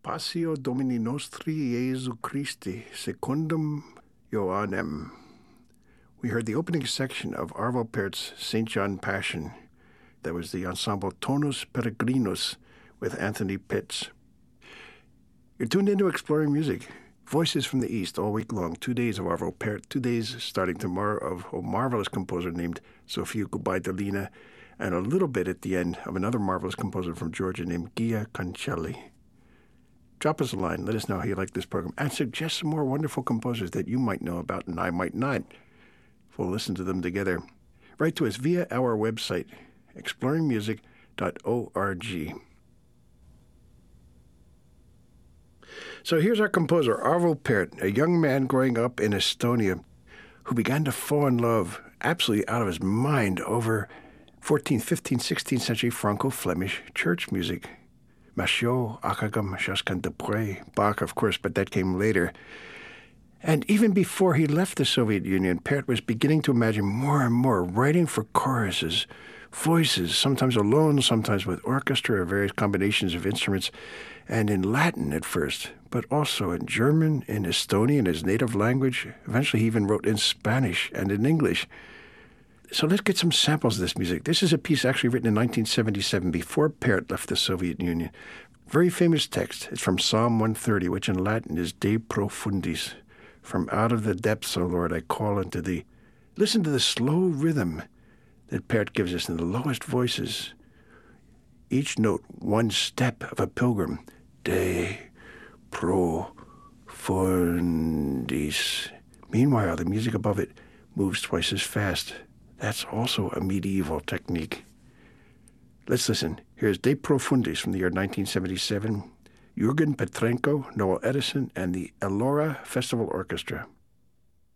Passio Domini Nostri Jesu Christi Secundum Ioannem. We heard the opening section of Arvo Pärt's St. John Passion. That was the ensemble Tonus Peregrinus with Anthony Pitts. You're tuned into Exploring Music, Voices from the East all week long. 2 days of Arvo Pärt, 2 days starting tomorrow of a marvelous composer named Sofia Gubaidulina, and a little bit at the end of another marvelous composer from Georgia named Gia Concelli. Drop us a line. Let us know how you like this program, and suggest some more wonderful composers that you might know about and I might not. We'll listen to them together. Write to us via our website, exploringmusic.org. So here's our composer, Arvo Pärt, a young man growing up in Estonia who began to fall in love absolutely out of his mind over 14th, 15th, 16th century Franco-Flemish church music. Machaut, Akagam, Josquin des Prez, Bach, of course, but that came later. And even before he left the Soviet Union, Pärt was beginning to imagine more and more writing for choruses, voices, sometimes alone, sometimes with orchestra or various combinations of instruments, and in Latin at first, but also in German, in Estonian, his native language. Eventually he even wrote in Spanish and in English. So let's get some samples of this music. This is a piece actually written in 1977, before Pärt left the Soviet Union. Very famous text. It's from Psalm 130, which in Latin is De Profundis. From out of the depths, O Lord, I call unto thee. Listen to the slow rhythm that Pärt gives us in the lowest voices. Each note, one step of a pilgrim. De Profundis. Meanwhile, the music above it moves twice as fast. That's also a medieval technique. Let's listen. Here's De Profundis from the year 1977. Jürgen Petrenko, Noel Edison, and the Elora Festival Orchestra.